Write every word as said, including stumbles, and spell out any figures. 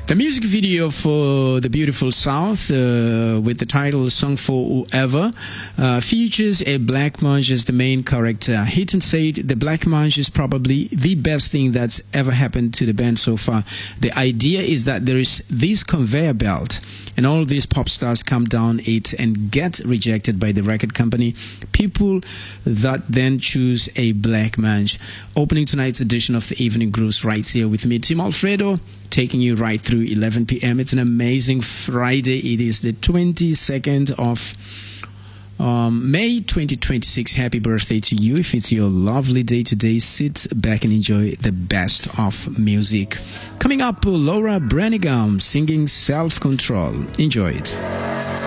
The music video for The Beautiful South, uh, with the title Song for Whoever, uh, features a black monge as the main character. Heaton said the black monge is probably the best thing that's ever happened to the band so far. The idea is that there is this conveyor belt, and all these pop stars come down it and get rejected by the record company. People that then choose a black monge. Opening tonight's edition of the Evening Grooves right here with me, Tim Alfredo, taking you right through eleven p.m. It's an amazing Friday. It is the twenty-second of um, May twenty twenty-six. Happy birthday to you. If it's your lovely day today, sit back and enjoy the best of music. Coming up, Laura Branigan singing Self Control. Enjoy it.